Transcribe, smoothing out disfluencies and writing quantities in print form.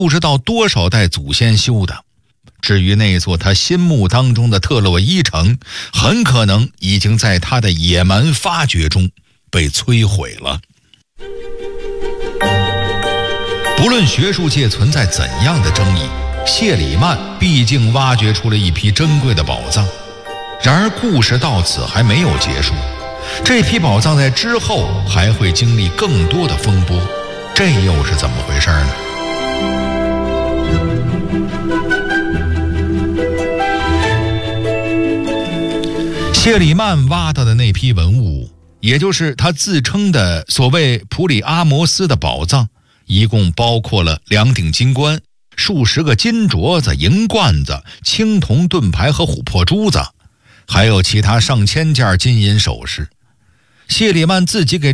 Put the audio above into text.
不知道多少代祖先修的。至于那座他心目当中的特洛伊城，很可能已经在他的野蛮发掘中被摧毁了。不论学术界存在怎样的争议，谢里曼毕竟挖掘出了一批珍贵的宝藏。然而故事到此还没有结束，这批宝藏在之后还会经历更多的风波，这又是怎么回事呢？谢里曼挖到的那批文物，也就是他自称的所谓普里阿摩斯的宝藏，一共包括了2顶金冠、数十个金镯子、银罐子、青铜盾牌和琥珀珠子，还有其他上千件金银首饰。谢里曼自己给